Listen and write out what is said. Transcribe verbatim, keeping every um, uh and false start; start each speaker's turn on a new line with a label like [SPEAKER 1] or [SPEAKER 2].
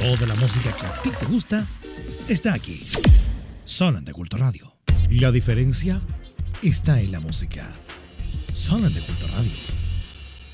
[SPEAKER 1] Toda la música que a ti te gusta está aquí. Zona de Culto Radio. La diferencia está en la música. Zona de Culto Radio.